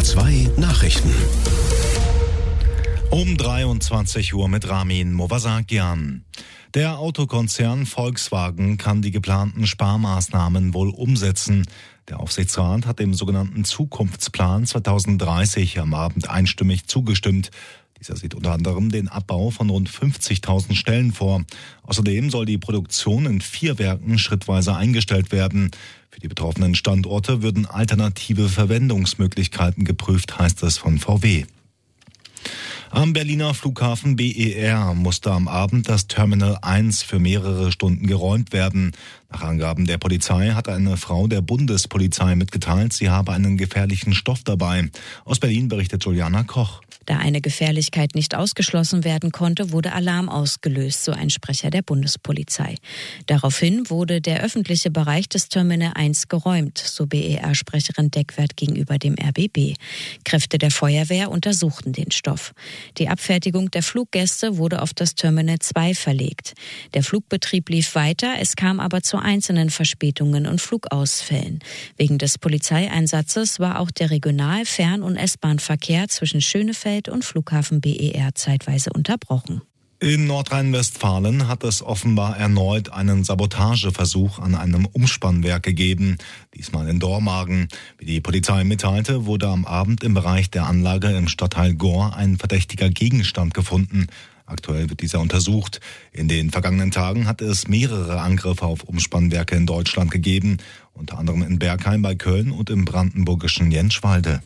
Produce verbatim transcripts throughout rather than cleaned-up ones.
A zwei Nachrichten. Um dreiundzwanzig Uhr mit Ramin Movasakian. Der Autokonzern Volkswagen kann die geplanten Sparmaßnahmen wohl umsetzen. Der Aufsichtsrat hat dem sogenannten Zukunftsplan zweitausenddreißig am Abend einstimmig zugestimmt. Dieser sieht unter anderem den Abbau von rund fünfzigtausend Stellen vor. Außerdem soll die Produktion in vier Werken schrittweise eingestellt werden. Für die betroffenen Standorte würden alternative Verwendungsmöglichkeiten geprüft, heißt es von V W. Am Berliner Flughafen B E R musste am Abend das Terminal eins für mehrere Stunden geräumt werden. Nach Angaben der Polizei hat eine Frau der Bundespolizei mitgeteilt, sie habe einen gefährlichen Stoff dabei. Aus Berlin berichtet Juliana Koch. Da eine Gefährlichkeit nicht ausgeschlossen werden konnte, wurde Alarm ausgelöst, so ein Sprecher der Bundespolizei. Daraufhin wurde der öffentliche Bereich des Terminal eins geräumt, so B E R-Sprecherin Deckwert gegenüber dem R B B. Kräfte der Feuerwehr untersuchten den Stoff. Die Abfertigung der Fluggäste wurde auf das Terminal zwei verlegt. Der Flugbetrieb lief weiter, es kam aber zu einzelnen Verspätungen und Flugausfällen. Wegen des Polizeieinsatzes war auch der Regional-, Fern- und S-Bahn-Verkehr zwischen Schönefeld und Flughafen B E R zeitweise unterbrochen. In Nordrhein-Westfalen hat es offenbar erneut einen Sabotageversuch an einem Umspannwerk gegeben, diesmal in Dormagen. Wie die Polizei mitteilte, wurde am Abend im Bereich der Anlage im Stadtteil Gohr ein verdächtiger Gegenstand gefunden. Aktuell wird dieser untersucht. In den vergangenen Tagen hatte es mehrere Angriffe auf Umspannwerke in Deutschland gegeben, unter anderem in Bergheim bei Köln und im brandenburgischen Jentschwalde.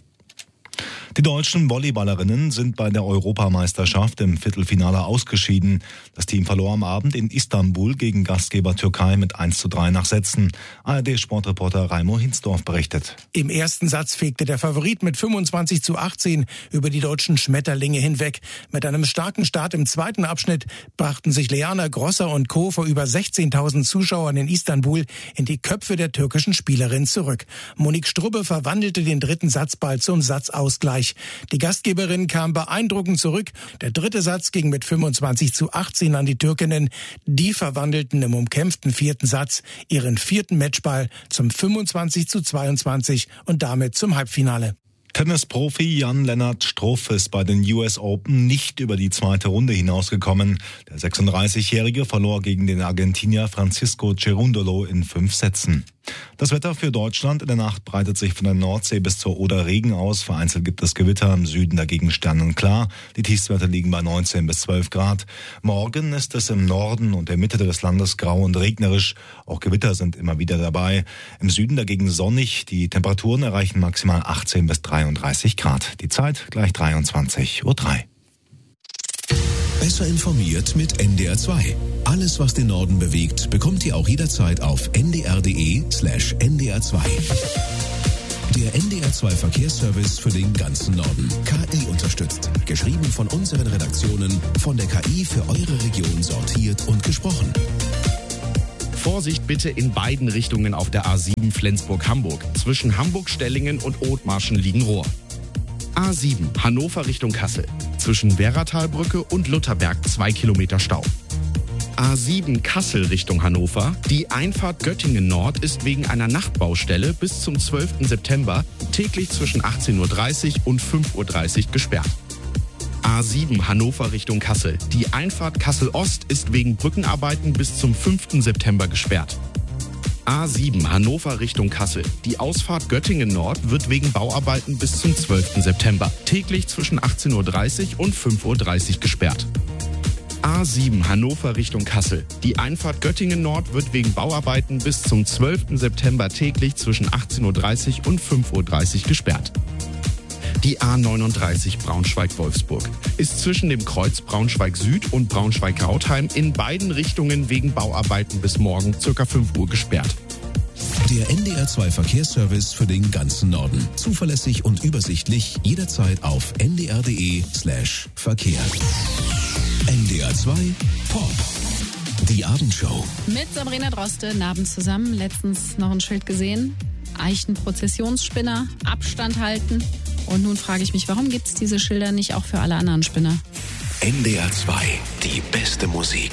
Die deutschen Volleyballerinnen sind bei der Europameisterschaft im Viertelfinale ausgeschieden. Das Team verlor am Abend in Istanbul gegen Gastgeber Türkei mit eins zu drei nach Sätzen. A R D-Sportreporter Raimo Hinsdorf berichtet. Im ersten Satz fegte der Favorit mit fünfundzwanzig zu achtzehn über die deutschen Schmetterlinge hinweg. Mit einem starken Start im zweiten Abschnitt brachten sich Leana Grosser und Co. vor über sechzehntausend Zuschauern in Istanbul in die Köpfe der türkischen Spielerin zurück. Monique Strubbe verwandelte den dritten Satzball zum Satzausgleich. Die Gastgeberin kam beeindruckend zurück. Der dritte Satz ging mit fünfundzwanzig zu achtzehn an die Türkinnen. Die verwandelten im umkämpften vierten Satz ihren vierten Matchball zum fünfundzwanzig zu zweiundzwanzig und damit zum Halbfinale. Tennisprofi Jan-Lennart Struff ist bei den U S Open nicht über die zweite Runde hinausgekommen. Der sechsunddreißigjährige verlor gegen den Argentinier Francisco Cerundolo in fünf Sätzen. Das Wetter für Deutschland: in der Nacht breitet sich von der Nordsee bis zur Oder Regen aus. Vereinzelt gibt es Gewitter, im Süden dagegen sternenklar. Die Tiefstwerte liegen bei neunzehn bis zwölf Grad. Morgen ist es im Norden und der Mitte des Landes grau und regnerisch. Auch Gewitter sind immer wieder dabei. Im Süden dagegen sonnig. Die Temperaturen erreichen maximal achtzehn bis dreiunddreißig Grad. Die Zeit gleich dreiundzwanzig Uhr drei. Besser informiert mit N D R zwei. Alles, was den Norden bewegt, bekommt ihr auch jederzeit auf n d r punkt d e slash n d r zwei. Der N D R zwei Verkehrsservice für den ganzen Norden. K I unterstützt. Geschrieben von unseren Redaktionen, von der K I für eure Region sortiert und gesprochen. Vorsicht bitte in beiden Richtungen auf der A sieben Flensburg-Hamburg. Zwischen Hamburg-Stellingen und Othmarschen-Liegenrohr. A sieben Hannover Richtung Kassel. Zwischen Werratalbrücke und Lutherberg zwei Kilometer Stau. A sieben Kassel Richtung Hannover. Die Einfahrt Göttingen Nord ist wegen einer Nachtbaustelle bis zum zwölften September täglich zwischen achtzehn Uhr dreißig und fünf Uhr dreißig gesperrt. A sieben Hannover Richtung Kassel. Die Einfahrt Kassel Ost ist wegen Brückenarbeiten bis zum fünften September gesperrt. A sieben Hannover Richtung Kassel. Die Ausfahrt Göttingen Nord wird wegen Bauarbeiten bis zum zwölften September täglich zwischen achtzehn Uhr dreißig und fünf Uhr dreißig gesperrt. A sieben Hannover Richtung Kassel. Die Einfahrt Göttingen Nord wird wegen Bauarbeiten bis zum zwölften September täglich zwischen achtzehn Uhr dreißig und fünf Uhr dreißig gesperrt. Die A neununddreißig Braunschweig-Wolfsburg ist zwischen dem Kreuz Braunschweig Süd und Braunschweig-Rautheim in beiden Richtungen wegen Bauarbeiten bis morgen ca. fünf Uhr gesperrt. Der N D R zwei Verkehrsservice für den ganzen Norden. Zuverlässig und übersichtlich, jederzeit auf n d r punkt d e slash Verkehr. N D R zwei Pop. Die Abendshow. Mit Sabrina Droste, Abend zusammen. Letztens noch ein Schild gesehen. Eichenprozessionsspinner, Abstand halten. Und nun frage ich mich, warum gibt es diese Schilder nicht auch für alle anderen Spinner? N D R zwei, die beste Musik.